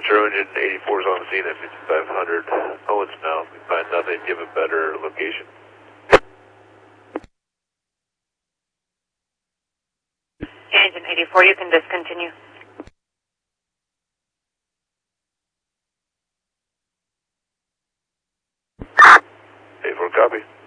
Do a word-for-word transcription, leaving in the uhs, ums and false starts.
Zero engine eighty-four is on the scene at fifty-five hundred. Owens now. We find nothing. Give a better location. Engine eighty-four, you can discontinue. eighty-four, copy.